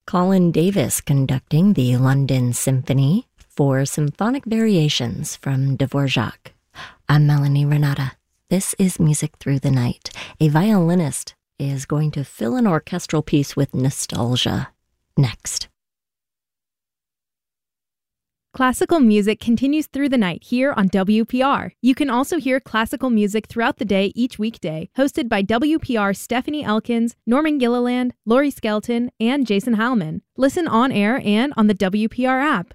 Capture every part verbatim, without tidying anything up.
Colin Davis conducting the London Symphony for Symphonic Variations from Dvorak. I'm Melanie Renata. This is Music Through the Night. A violinist is going to fill an orchestral piece with nostalgia. Next. Classical music continues through the night here on W P R. You can also hear classical music throughout the day each weekday, hosted by W P R's Stephanie Elkins, Norman Gilliland, Laurie Skelton, and Jason Heilman. Listen on air and on the W P R app.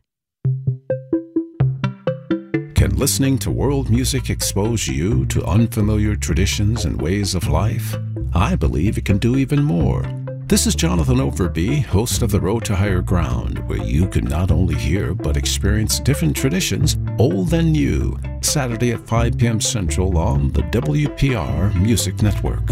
Can listening to world music expose you to unfamiliar traditions and ways of life? I believe it can do even more. This is Jonathan Overby, host of The Road to Higher Ground, where you can not only hear but experience different traditions, old and new, Saturday at five p.m. Central on the W P R Music Network.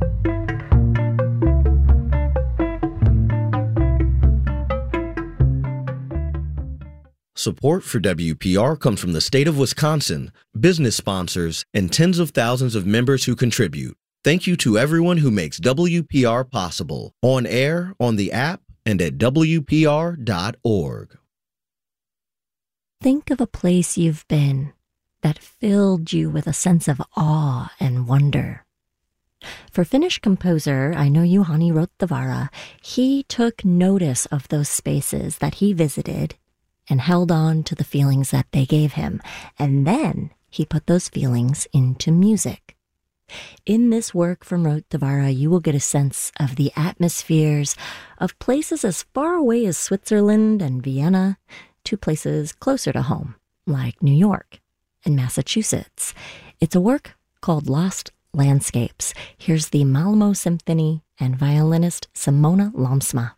Support for W P R comes from the state of Wisconsin, business sponsors, and tens of thousands of members who contribute. Thank you to everyone who makes W P R possible, on air, on the app, and at W P R dot org. Think of a place you've been that filled you with a sense of awe and wonder. For Finnish composer Aino Juhani Rottavaara, he took notice of those spaces that he visited and held on to the feelings that they gave him, and then he put those feelings into music. In this work from Rottavaara, you will get a sense of the atmospheres of places as far away as Switzerland and Vienna to places closer to home, like New York and Massachusetts. It's a work called Lost Landscapes. Here's the Malmo Symphony and violinist Simona Lamsma.